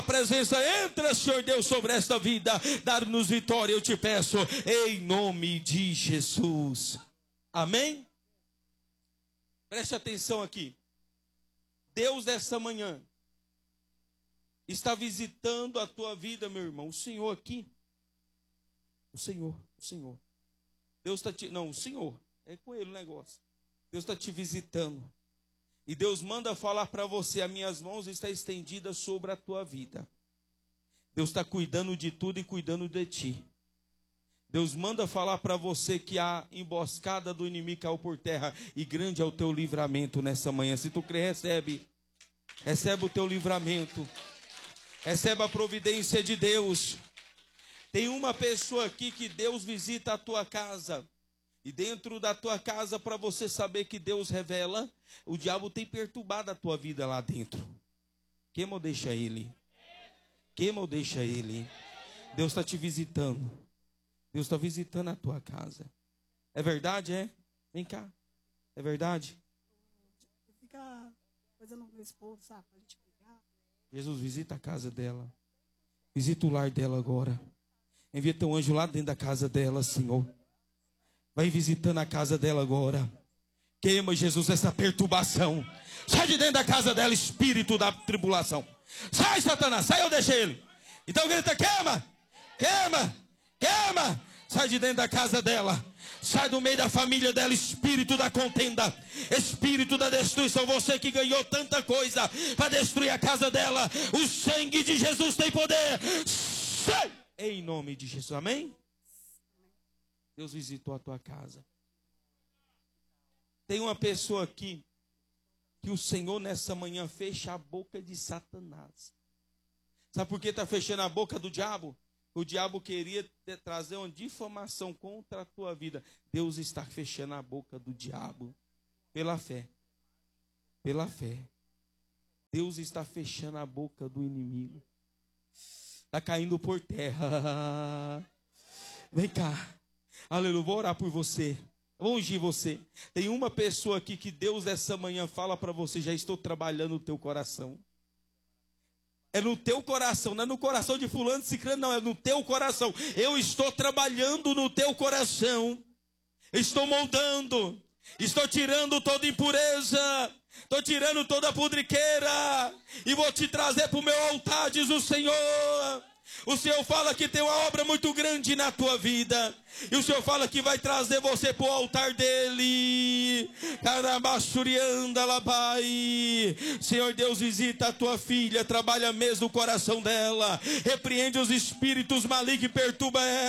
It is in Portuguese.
presença, entra, Senhor Deus, sobre esta vida, dar-nos vitória, eu te peço, em nome de Jesus. Amém? Preste atenção aqui. Deus, essa manhã, está visitando a tua vida, meu irmão. O Senhor aqui, o Senhor. Deus está te... Não, o Senhor, é com ele o negócio. Deus está te visitando. E Deus manda falar para você, as minhas mãos estão estendidas sobre a tua vida. Deus está cuidando de tudo e cuidando de ti. Deus manda falar para você que a emboscada do inimigo caiu por terra e grande é o teu livramento nessa manhã. Se tu crê, recebe o teu livramento. Recebe a providência de Deus. Tem uma pessoa aqui que Deus visita a tua casa. E dentro da tua casa, para você saber que Deus revela, o diabo tem perturbado a tua vida lá dentro. Queima ou deixa ele? Queima ou deixa ele? Deus está te visitando. Deus está visitando a tua casa. É verdade, é? Vem cá. É verdade? Fica fazendo com o esposo, sabe? Pra gente brigar. Jesus, visita a casa dela. Visita o lar dela agora. Envia teu anjo lá dentro da casa dela, Senhor. Vai visitando a casa dela agora. Queima, Jesus, essa perturbação. Sai de dentro da casa dela, espírito da tribulação. Sai, Satanás, sai ou deixa ele. Então grita, queima, queima, queima. Sai de dentro da casa dela. Sai do meio da família dela, espírito da contenda, espírito da destruição. Você que ganhou tanta coisa para destruir a casa dela, o sangue de Jesus tem poder. Sai! Em nome de Jesus, amém? Deus visitou a tua casa. Tem uma pessoa aqui que o Senhor nessa manhã fecha a boca de Satanás. Sabe por que está fechando a boca do diabo? O diabo queria trazer uma difamação contra a tua vida. Deus está fechando a boca do diabo pela fé. Pela fé. Deus está fechando a boca do inimigo. Está caindo por terra. Vem cá. Aleluia, vou orar por você. Vou ungir você. Tem uma pessoa aqui que Deus essa manhã fala para você, já estou trabalhando no teu coração. É no teu coração, não é no coração de fulano, ciclano, não, é no teu coração. Eu estou trabalhando no teu coração. Estou moldando. Estou tirando toda impureza. Estou tirando toda pudriqueira. E vou te trazer para o meu altar, diz o Senhor. O Senhor fala que tem uma obra muito grande na tua vida. E o Senhor fala que vai trazer você para o altar dele. Senhor Deus, visita a tua filha. Trabalha mesmo o coração dela. Repreende os espíritos malignos e perturba ela.